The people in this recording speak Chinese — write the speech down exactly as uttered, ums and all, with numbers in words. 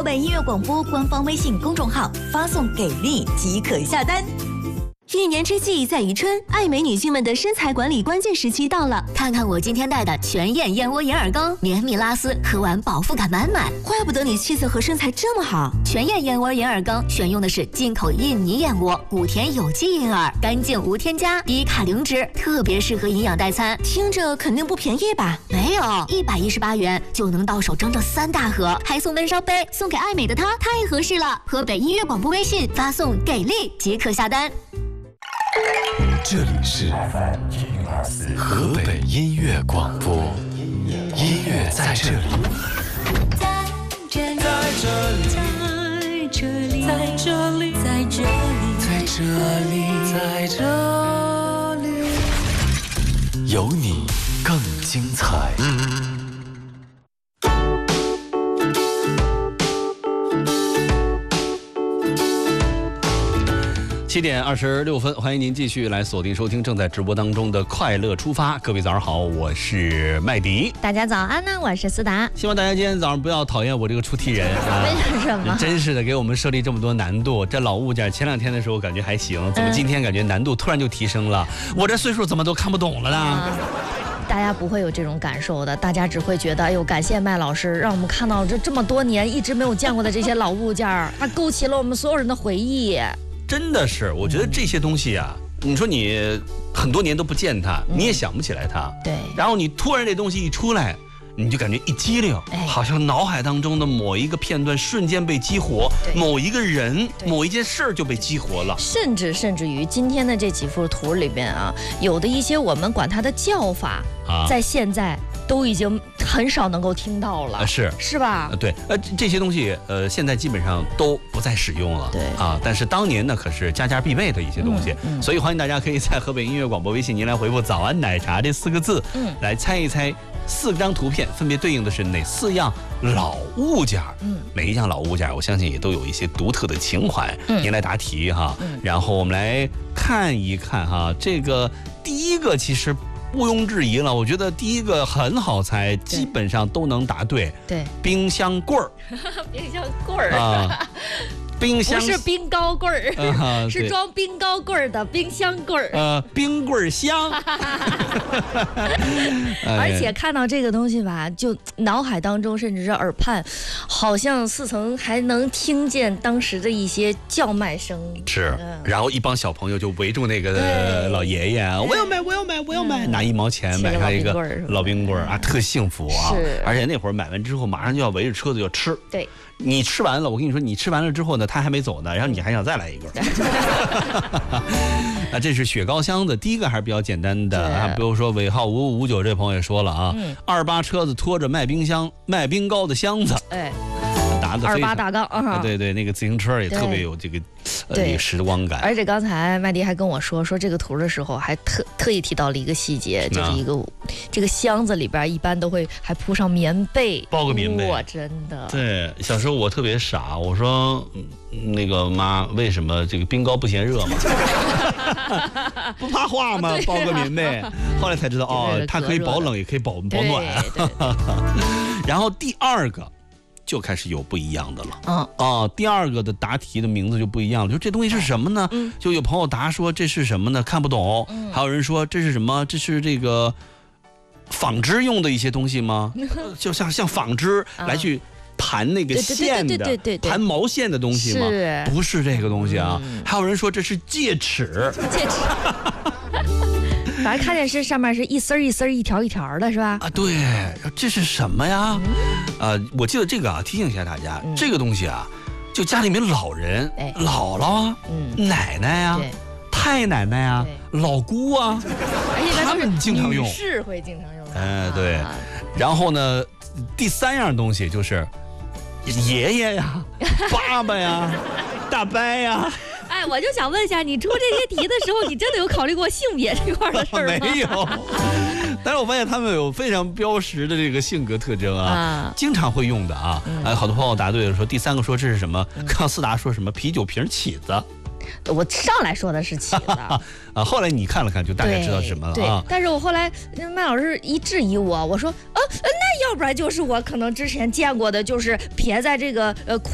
北音乐广播官方微信公众号发送给力即可下单。 一年之计在于春，爱美女性们的身材管理关键时期到了。看看我今天带的全燕燕窝眼耳膏，绵密拉丝，喝完饱腹感满满。 怪不得你气色和身材这么好。 全燕燕窝眼耳膏选用的是进口印尼燕窝，谷田有机银耳，干净无添加，低卡零脂，特别适合营养代餐。 听着肯定不便宜吧？ 没有，一百一十八元就能到手整整三大盒，还送温烧杯，送给爱美的她太合适了。河北音乐广播微信发送给力即可下单。 这里是河北音乐广播，音乐在这里， 在这里，在这里，在这里，在这里， 在这里，在这里，有你更精彩。 七点二十六分，欢迎您继续来锁定收听正在直播当中的快乐出发。各位早上好，我是麦迪。 大家早安呢，我是思达。 希望大家今天早上不要讨厌我这个出题人啊！ 为什么？ 真是的，给我们设立这么多难度。这老物件前两天的时候感觉还行，怎么今天感觉难度突然就提升了？我这岁数怎么都看不懂了呢？ 啊大家不会有这种感受的，大家只会觉得，哎呦，感谢麦老师，让我们看到这这么多年一直没有见过的这些老物件，它勾起了我们所有人的回忆。 真的是，我觉得这些东西啊，你说你很多年都不见它， 嗯、 你也想不起来它。 对。 然后你突然这东西一出来，你就感觉一激灵， 哎、 好像脑海当中的某一个片段瞬间被激活，某一个人、某一件事儿就被激活了。 甚至甚至于今天的这几幅图里边啊，有的一些我们管它的叫法，啊、在现在都已经很少能够听到了， 呃、是是吧？ 呃，对，呃，这些东西，呃，现在基本上都不再使用了， 对啊，但是当年呢，可是家家必备的一些东西， 嗯嗯、 所以欢迎大家可以在河北音乐广播微信您来回复"早安奶茶"这四个字，嗯，来猜一猜四张图片分别对应的是哪四样老物件，嗯，每一样老物件，我相信也都有一些独特的情怀，嗯，您来答题哈，嗯，然后我们来看一看哈，这个第一个其实毋庸置疑了，我觉得第一个很好猜，基本上都能答对。 对， 冰箱棍儿， 冰箱棍儿啊，冰箱不是冰糕棍儿， 啊、 是装冰糕棍儿的冰箱棍儿。 呃，冰棍箱。 而且看到这个东西吧，就脑海当中甚至是耳畔，好像似曾还能听见当时的一些叫卖声。 是，嗯、然后一帮小朋友就围住那个老爷爷，我要买，我要买，我要买，嗯、拿一毛钱买上一个老冰棍儿啊，特幸福啊！ 是， 而且那会儿买完之后，马上就要围着车子就吃。 对。 你吃完了，我跟你说，你吃完了之后呢，他还没走呢，然后你还想再来一个。啊，这是雪糕箱子，第一个还是比较简单的啊，比如说尾号五五五九这朋友也说了啊，嗯、二八车子拖着卖冰箱、卖冰糕的箱子， 哎， 答的二八大杠啊， 对对，那个自行车也特别有这个呃这个时光感。 而且刚才麦迪还跟我说说这个图的时候，还特特意提到了一个细节，就是一个、啊、这个箱子里边一般都会还铺上棉被， 包个棉被， 哇，真的。 对，小时候我特别傻，我说那个妈，为什么这个冰糕不嫌热吗？不怕化吗？包个棉被。后来才知道哦，它可以保冷，也可以保保暖。然后第二个就开始有不一样的了。嗯啊，第二个的答题的名字就不一样了，就这东西是什么呢？嗯，就有朋友答说这是什么呢？看不懂。嗯，还有人说这是什么？这是这个纺织用的一些东西吗？就像像纺织来去盘那个线的，盘毛线的东西吗？不是这个东西啊。嗯、还有人说这是戒尺。 戒尺。反正看见是上面是一丝一丝一条一条的，是吧？ 啊，对，这是什么呀？嗯、呃，我记得这个啊，提醒一下大家，嗯、这个东西啊，就家里面老人、哎、姥姥啊、嗯、奶奶啊、太奶奶啊、老姑啊，他们经常用， 是会经常用。 哎，对。然后呢，第三样东西就是爷爷呀、爸爸呀、大伯呀。 哎，我就想问一下，你出这些题的时候，你真的有考虑过性别这块的事儿吗？ 没有，但是我发现他们有非常标识的这个性格特征啊，啊经常会用的啊。嗯、哎，好多朋友答对了，说第三个说这是什么？康思达说什么啤酒瓶起子。 我上来说的是起子啊，后来你看了看，就大概知道什么了啊。 但是我后来麦老师一质疑我，我说啊，那要不然就是我可能之前见过的，就是撇在这个呃裤